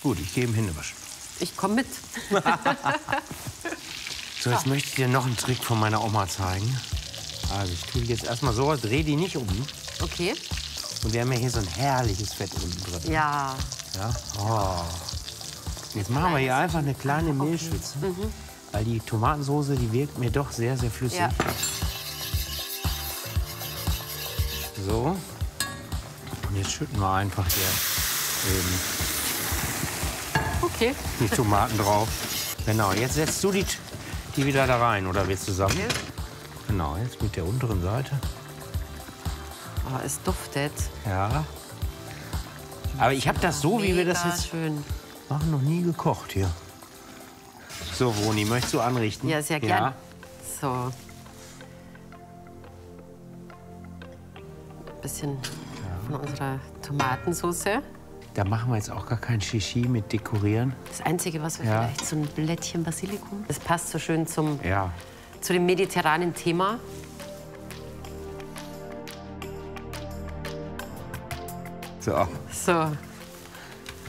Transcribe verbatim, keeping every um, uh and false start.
Gut, ich gehe ihm Hände waschen. Ich komme mit. So, jetzt möchte ich dir noch einen Trick von meiner Oma zeigen. Also ich tue die jetzt erstmal so, drehe die nicht um. Okay. Und wir haben ja hier so ein herrliches Fett unten drin. Ja. Ja? Oh. Jetzt machen wir hier einfach eine kleine Mehlschwitze. Okay. Mhm. Weil die Tomatensoße, die wirkt mir doch sehr, sehr flüssig. Ja. So. Und jetzt schütten wir einfach hier eben okay. die Tomaten drauf. Genau, jetzt setzt du die, die wieder da rein, oder wir zusammen? Okay. Genau, jetzt mit der unteren Seite. Oh, es duftet. Ja. Aber ich habe das so, Mega wie wir das jetzt schön. machen, noch nie gekocht hier. So, Vroni, möchtest du anrichten? Ja, sehr gern. Ja. So. Ein bisschen ja. von unserer Tomatensauce. Da machen wir jetzt auch gar kein Shishi mit dekorieren. Das Einzige, was wir ja. vielleicht, so ein Blättchen Basilikum. Das passt so schön zum, ja. zu dem mediterranen Thema. So. So.